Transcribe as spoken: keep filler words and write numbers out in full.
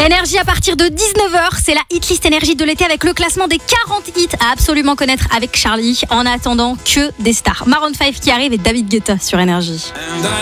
Énergie à partir de dix-neuf heures, c'est la hitlist énergie de l'été avec le classement des quarante hits à absolument connaître avec Charlie. En attendant, que des stars. Maroon cinq qui arrive et David Guetta sur Énergie. And I